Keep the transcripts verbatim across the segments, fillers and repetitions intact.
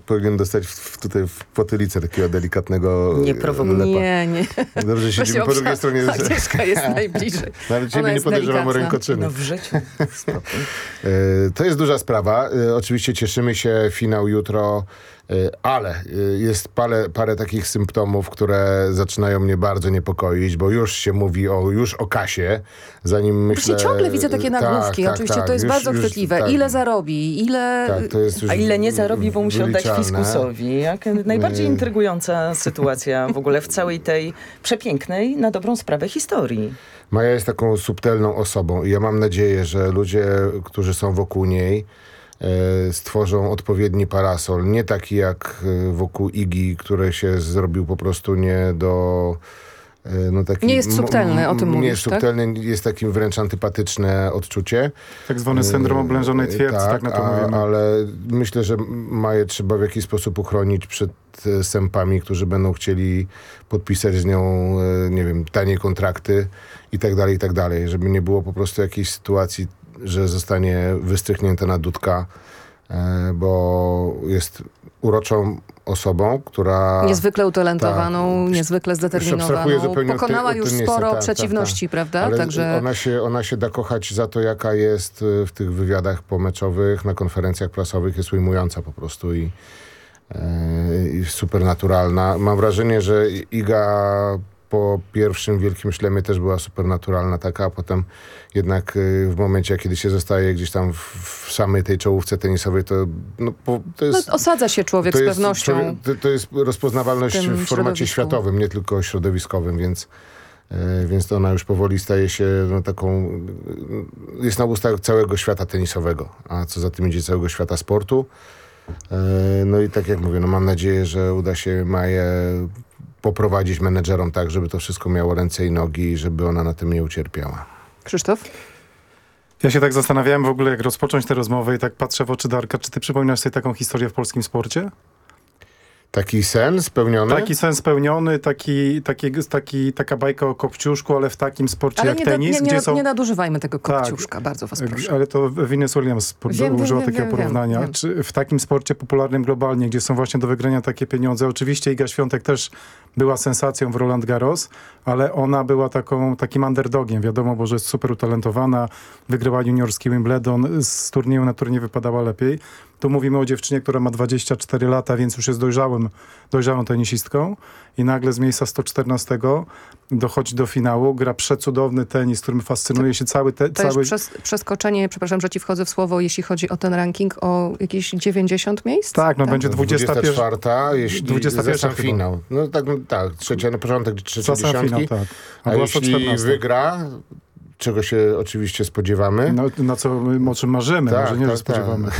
powinien dostać w, w, tutaj w potylicę takiego delikatnego Nie prowokuj. lepa. Nie, nie. Dobrze, siedzimy po drugiej stronie. Agnieszka jest najbliżej. No, ale ciebie nie podejrzewam o rękoczyny. No w życiu. Spokój. E, To jest duża sprawa. E, Oczywiście cieszymy się, finał jutro, e, ale e, jest parę, parę takich symptomów, które zaczynają mnie bardzo niepokoić, bo już się mówi o, już o kasie, zanim myślę... Właśnie ciągle widzę takie nagłówki. Tak, Oczywiście tak, to jest już- bardzo już- chwytliwe. tak. Ile zarobi, ile... Tak, to jest już A ile nie zarobi, bo musi oddać wyliczalne. fiskusowi. Jak najbardziej Nie. intrygująca sytuacja w ogóle w całej tej przepięknej, na dobrą sprawę historii. Maja jest taką subtelną osobą i ja mam nadzieję, że ludzie, którzy są wokół niej, e, stworzą odpowiedni parasol. Nie taki jak e, wokół Igi, który się zrobił po prostu nie do... e, No taki, Nie jest subtelny, o tym Nie mówisz, jest tak? subtelny, jest takim wręcz antypatyczne odczucie. Tak zwany syndrom oblężonej twierdzy, tak, tak na to a, mówimy. ale myślę, że Maję trzeba w jakiś sposób uchronić przed e, sępami, którzy będą chcieli podpisać z nią, e, nie wiem, tanie kontrakty i tak dalej, i tak dalej. Żeby nie było po prostu jakiejś sytuacji, że zostanie wystrychnięta na dudka, e, bo jest uroczą osobą, która... Niezwykle utalentowaną, Tak. niezwykle abstrahuję zdeterminowaną. zupełnie od Pokonała tej- od już tej sporo miejsca, tak, przeciwności, tak, tak. prawda? Ale Także ona się, ona się da kochać za to, jaka jest y, w tych wywiadach pomeczowych, na konferencjach prasowych, jest ujmująca po prostu i, y, i super naturalna. Mam wrażenie, że Iga po pierwszym Wielkim Szlemie też była supernaturalna taka, a potem jednak y, w momencie, kiedy się zostaje gdzieś tam w, w samej tej czołówce tenisowej, to, no, po, to no, jest... osadza się człowiek to z jest pewnością. człowiek- To, to jest rozpoznawalność w tym w formacie środowisku. światowym, nie tylko środowiskowym, więc, e, więc to ona już powoli staje się no, taką... e, Jest na ustach całego świata tenisowego, a co za tym idzie całego świata sportu. E, No i tak jak mówię, no mam nadzieję, że uda się Maję poprowadzić menedżerom tak, żeby to wszystko miało ręce i nogi i żeby ona na tym nie ucierpiała. Krzysztof? Ja się tak zastanawiałem w ogóle, jak rozpocząć tę rozmowę i tak patrzę w oczy Darka. Czy ty przypominasz sobie taką historię w polskim sporcie? Taki sen spełniony? Taki sen spełniony, taki, taki, taki, taka bajka o kopciuszku, ale w takim sporcie Ale jak nie, da, tenis, nie, gdzie nie, są... nie nadużywajmy tego Tak. kopciuszka, bardzo was proszę. Ale to Venus Williams po- Wiem, wiem, użyła wiem, takiego wiem, porównania. wiem. Czy w takim sporcie popularnym globalnie, gdzie są właśnie do wygrania takie pieniądze, oczywiście Iga Świątek też była sensacją w Roland Garros, ale ona była taką, takim underdogiem. Wiadomo, bo że jest super utalentowana, wygrała juniorski Wimbledon, z turnieju na turniej wypadała lepiej. Tu mówimy o dziewczynie, która ma dwadzieścia cztery lata, więc już jest dojrzałym, dojrzałą tenisistką i nagle z miejsca sto czternastego dochodzi do finału, gra przecudowny tenis, którym fascynuje się cały... Te, To cały... jest przes przeskoczenie, przepraszam, że ci wchodzę w słowo, jeśli chodzi o ten ranking, o jakieś dziewięćdziesiąt miejsc? Tak, no będzie dwudziesta pierwsza. czwarta, jeśli dwudziesta pierwsza za sam finał. No tak, no, tak, trzecia na początek, trzeciej Za sam dziesiątki. finał, tak. A, A była sto jeśli czternaście. wygra, czego się oczywiście spodziewamy, No, na co my o czym marzymy, Tak, może nie, że tak, spodziewamy.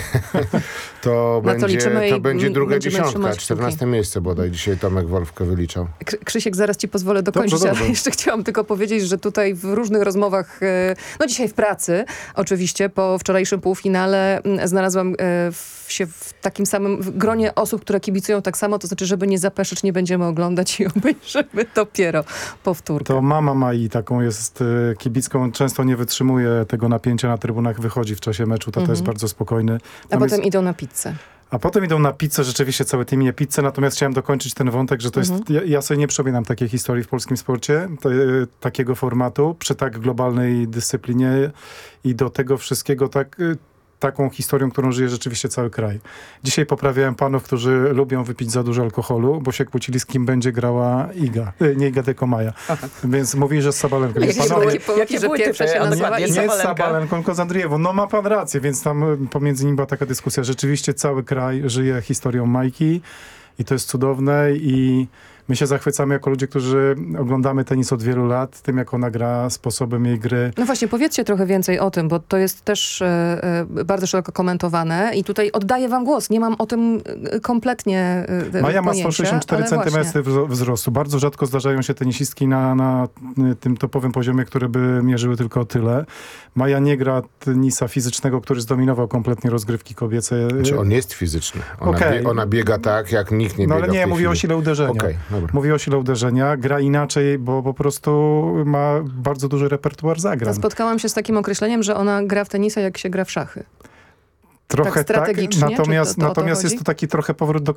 to, Na to będzie, liczymy to i będzie m- druga będziemy dziesiątka, trzymać kciuki. czternaste miejsce bodaj. Dzisiaj Tomek Wolfkę wyliczał. Krzy- Krzysiek, zaraz ci pozwolę dokończyć, Dobrze, ale dobrze. jeszcze chciałam tylko powiedzieć, że tutaj w różnych rozmowach, e, no dzisiaj w pracy oczywiście, po wczorajszym półfinale m, znalazłam e, w, się w takim samym w gronie osób, które kibicują tak samo, to znaczy, żeby nie zapeszyć, nie będziemy oglądać i obejrzymy dopiero powtórkę. To mama Mai taką jest e, kibicką, często nie wytrzymuje tego napięcia na trybunach, wychodzi w czasie meczu, to, to jest bardzo spokojny. A Tam potem jest, idą na pizzę. a potem idą na pizzę, rzeczywiście cały team je pizzę, natomiast chciałem dokończyć ten wątek, że to jest, ja, ja sobie nie przypominam takiej historii w polskim sporcie, te, takiego formatu, przy tak globalnej dyscyplinie i do tego wszystkiego tak... e, taką historią, którą żyje rzeczywiście cały kraj. Dzisiaj poprawiałem panów, którzy lubią wypić za dużo alkoholu, bo się kłócili, z kim będzie grała Iga. E, Nie Iga, tylko Maja. Więc mówili, że z Sabalenką. Jakieś Panowie, były pomyłki, jakie że były pierwsza typy? się A nazywa dokładnie, Iga. nie z Sabalenka? Sabalenką, tylko z Andrzejewo. No ma pan rację, więc tam y, pomiędzy nimi była taka dyskusja. Rzeczywiście cały kraj żyje historią Majki i to jest cudowne i my się zachwycamy jako ludzie, którzy oglądamy tenis od wielu lat, tym jak ona gra, sposobem jej gry. No właśnie, powiedzcie trochę więcej o tym, bo to jest też e, e, bardzo szeroko komentowane i tutaj oddaję wam głos. Nie mam o tym e, kompletnie e, Maja ma pojęcia, sto sześćdziesiąt cztery ale właśnie. centymetry wzro- wzrostu. Bardzo rzadko zdarzają się tenisistki na, na y, tym topowym poziomie, które by mierzyły tylko tyle. Maja nie gra tenisa fizycznego, który zdominował kompletnie rozgrywki kobiece. Czy on jest fizyczny? Ona, Okej. bie, ona biega tak, jak nikt nie No biega ale w nie, tej mówię o chwili. sile uderzenia. Okej, dobra. Mówię o sile uderzenia. Gra inaczej, bo po prostu ma bardzo duży repertuar Ja zagrań. spotkałam się z takim określeniem, że ona gra w tenisa jak się gra w szachy. Trochę tak strategicznie, natomiast, czy to- to o to natomiast chodzi? jest to taki trochę powrót do